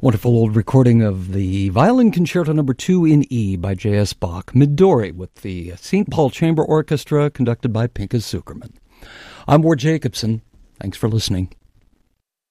Wonderful old recording of the Violin Concerto No. 2 in E by J.S. Bach, Midori, with the St. Paul Chamber Orchestra, conducted by Pinchas Zukerman. I'm Ward Jacobson. Thanks for listening.